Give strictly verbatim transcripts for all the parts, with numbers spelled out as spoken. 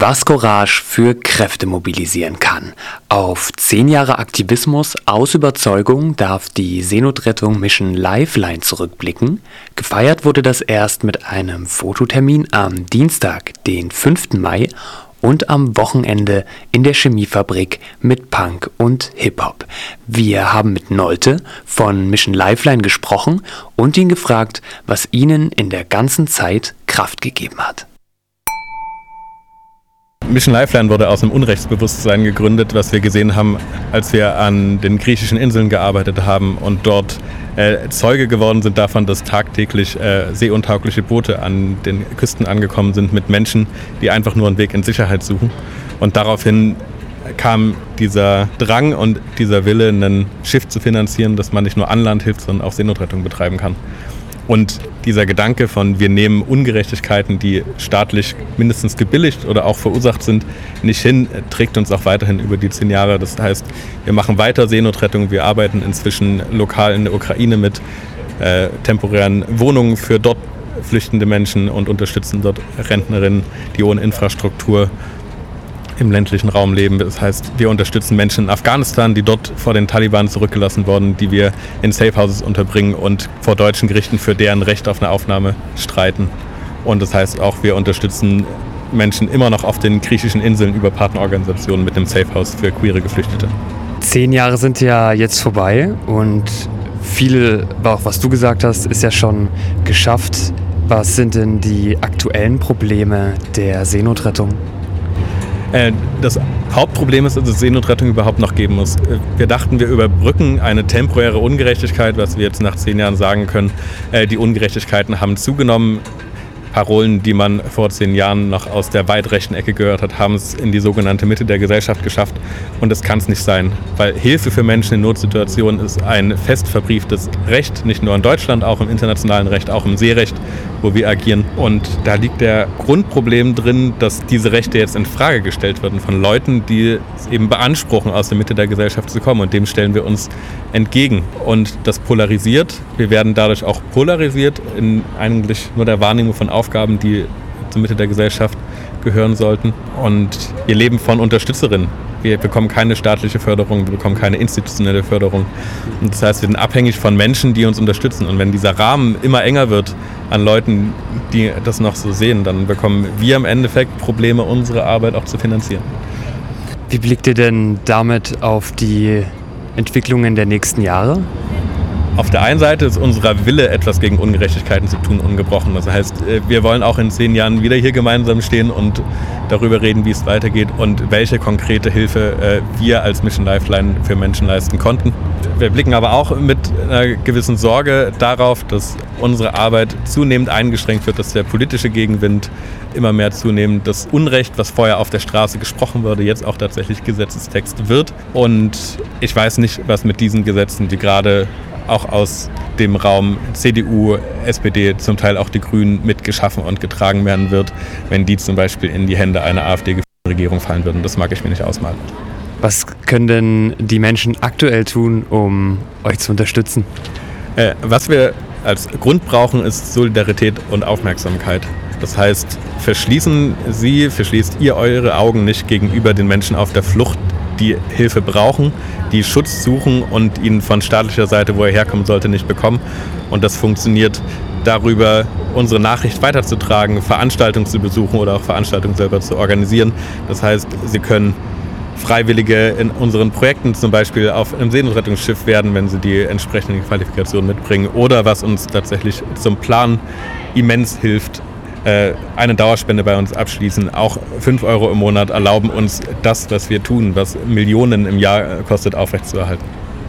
Was Courage für Kräfte mobilisieren kann. Auf zehn Jahre Aktivismus aus Überzeugung darf die Seenotrettung Mission Lifeline zurückblicken. Gefeiert wurde das erst mit einem Fototermin am Dienstag, den fünften Mai, und am Wochenende in der Chemiefabrik mit Punk und Hip-Hop. Wir haben mit Nolte von Mission Lifeline gesprochen und ihn gefragt, was ihnen in der ganzen Zeit Kraft gegeben hat. Mission Lifeline wurde aus einem Unrechtsbewusstsein gegründet, was wir gesehen haben, als wir an den griechischen Inseln gearbeitet haben und dort äh, Zeuge geworden sind davon, dass tagtäglich äh, seeuntaugliche Boote an den Küsten angekommen sind mit Menschen, die einfach nur einen Weg in Sicherheit suchen. Und daraufhin kam dieser Drang und dieser Wille, ein Schiff zu finanzieren, dass man nicht nur an Land hilft, sondern auch Seenotrettung betreiben kann. Und dieser Gedanke von, wir nehmen Ungerechtigkeiten, die staatlich mindestens gebilligt oder auch verursacht sind, nicht hin, trägt uns auch weiterhin über die zehn Jahre. Das heißt, wir machen weiter Seenotrettung. Wir arbeiten inzwischen lokal in der Ukraine mit äh, temporären Wohnungen für dort flüchtende Menschen und unterstützen dort Rentnerinnen, die ohne Infrastruktur im ländlichen Raum leben. Das heißt, wir unterstützen Menschen in Afghanistan, die dort vor den Taliban zurückgelassen wurden, die wir in Safehouses unterbringen und vor deutschen Gerichten für deren Recht auf eine Aufnahme streiten. Und das heißt auch, wir unterstützen Menschen immer noch auf den griechischen Inseln über Partnerorganisationen mit dem Safehouse für queere Geflüchtete. Zehn Jahre sind ja jetzt vorbei und viele, auch was du gesagt hast, ist ja schon geschafft. Was sind denn die aktuellen Probleme der Seenotrettung? Das Hauptproblem ist, dass es Seenotrettung überhaupt noch geben muss. Wir dachten, wir überbrücken eine temporäre Ungerechtigkeit, was wir jetzt nach zehn Jahren sagen können. Die Ungerechtigkeiten haben zugenommen. Parolen, die man vor zehn Jahren noch aus der weit rechten Ecke gehört hat, haben es in die sogenannte Mitte der Gesellschaft geschafft. Und das kann es nicht sein, weil Hilfe für Menschen in Notsituationen ist ein fest verbrieftes Recht, nicht nur in Deutschland, auch im internationalen Recht, auch im Seerecht, wo wir agieren. Und da liegt der Grundproblem drin, dass diese Rechte jetzt in Frage gestellt werden von Leuten, die es eben beanspruchen, aus der Mitte der Gesellschaft zu kommen. Und dem stellen wir uns entgegen. Und das polarisiert. Wir werden dadurch auch polarisiert in eigentlich nur der Wahrnehmung von Aufgaben, die zur Mitte der Gesellschaft gehören sollten. Und wir leben von Unterstützerinnen. Wir bekommen keine staatliche Förderung, wir bekommen keine institutionelle Förderung. Und das heißt, wir sind abhängig von Menschen, die uns unterstützen. Und wenn dieser Rahmen immer enger wird an Leuten, die das noch so sehen, dann bekommen wir im Endeffekt Probleme, unsere Arbeit auch zu finanzieren. Wie blickt ihr denn damit auf die Entwicklungen der nächsten Jahre? Auf der einen Seite ist unser Wille, etwas gegen Ungerechtigkeiten zu tun, ungebrochen. Das heißt, wir wollen auch in zehn Jahren wieder hier gemeinsam stehen und darüber reden, wie es weitergeht und welche konkrete Hilfe wir als Mission Lifeline für Menschen leisten konnten. Wir blicken aber auch mit einer gewissen Sorge darauf, dass unsere Arbeit zunehmend eingeschränkt wird, dass der politische Gegenwind immer mehr zunehmend, das Unrecht, was vorher auf der Straße gesprochen wurde, jetzt auch tatsächlich Gesetzestext wird. Und ich weiß nicht, was mit diesen Gesetzen, die gerade auch aus dem Raum C D U, S P D, zum Teil auch die Grünen mitgeschaffen und getragen werden wird, wenn die zum Beispiel in die Hände einer AfD-geführten Regierung fallen würden. Das mag ich mir nicht ausmalen. Was können denn die Menschen aktuell tun, um euch zu unterstützen? Äh, was wir als Grund brauchen, ist Solidarität und Aufmerksamkeit. Das heißt, verschließen Sie, verschließt ihr eure Augen nicht gegenüber den Menschen auf der Flucht, die Hilfe brauchen, die Schutz suchen und ihn von staatlicher Seite, wo er herkommen sollte, nicht bekommen. Und das funktioniert darüber, unsere Nachricht weiterzutragen, Veranstaltungen zu besuchen oder auch Veranstaltungen selber zu organisieren. Das heißt, Sie können Freiwillige in unseren Projekten zum Beispiel auf einem Seenotrettungsschiff werden, wenn sie die entsprechenden Qualifikationen mitbringen. Oder was uns tatsächlich zum Plan immens hilft, eine Dauerspende bei uns abschließen. Auch fünf Euro im Monat erlauben uns das, was wir tun, was Millionen im Jahr kostet, aufrechtzuerhalten.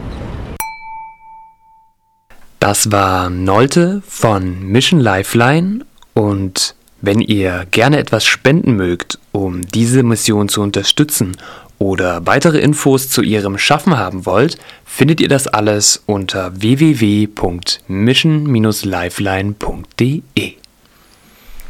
Das war Nolte von Mission Lifeline. Und wenn ihr gerne etwas spenden mögt, um diese Mission zu unterstützen oder weitere Infos zu ihrem Schaffen haben wollt, findet ihr das alles unter w w w punkt mission dash lifeline punkt d e.